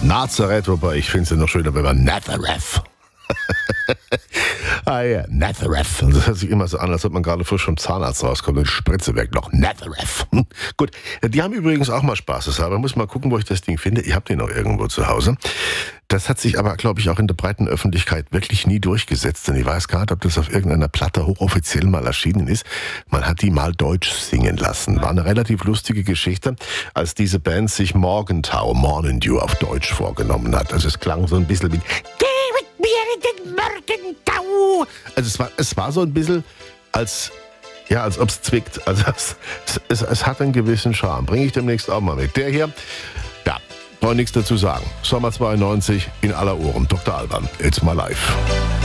Nazareth, wobei ich finde es ja noch schöner, wenn man Nazareth. Ah ja, Nazareth. Das hört sich immer so an, als ob man gerade frisch vom Zahnarzt rauskommt und die Spritze weg noch. Nazareth. Gut, die haben übrigens auch mal Spaß. Aber ich muss mal gucken, wo ich das Ding finde. Ich habe den noch irgendwo zu Hause. Das hat sich aber, glaube ich, auch in der breiten Öffentlichkeit wirklich nie durchgesetzt. Denn ich weiß gar nicht, ob das auf irgendeiner Platte hochoffiziell mal erschienen ist. Man hat die mal Deutsch singen lassen. War eine relativ lustige Geschichte, als diese Band sich Morgenthau, Morning Dew auf Deutsch vorgenommen hat. Also es klang so ein bisschen wie Morgenthau. Also es war so ein bisschen als ob es zwickt. Also es hat einen gewissen Charme. Bringe ich demnächst auch mal mit. Der hier, ja, brauche nichts dazu sagen. Sommer 92 in aller Ohren. Dr. Alban, It's My Life.